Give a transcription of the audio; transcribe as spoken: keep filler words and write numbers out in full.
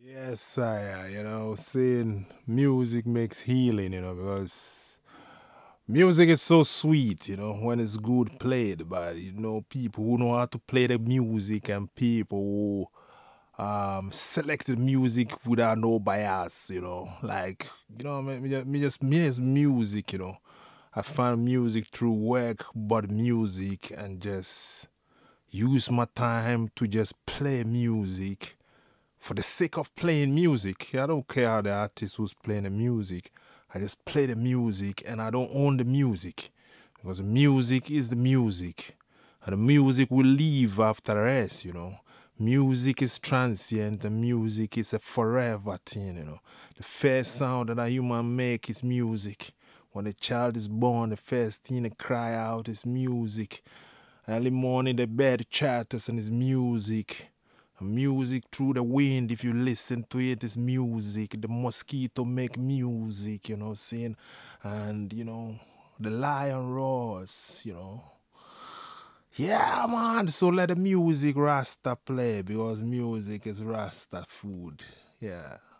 Yes, I, uh, you know, saying music makes healing, you know, because music is so sweet, you know, when it's good played by, you know, people who know how to play the music and people who um select the music without no bias, you know, like, you know, me, me ju- me just, me as music, you know, I find music through work, but music and just use my time to just play music for the sake of playing music. I don't care how the artist who's playing the music. I just play the music and I don't own the music because the music is the music. And the music will leave after us, you know. Music is transient and music is a forever thing, you know. The first sound that a human make is music. When a child is born, the first thing they cry out is music. Early morning, the bird chatters and it's music. Music through the wind, if you listen to it, is music. The mosquito make music, you know what I'm saying? And, you know, the lion roars, you know. Yeah, man. So let the music Rasta play because music is Rasta food. Yeah.